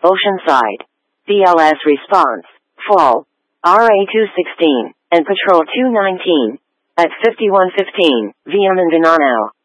Oceanside. BLS response, fall, RA-216, and Patrol 219, at 5115, via Mindanao.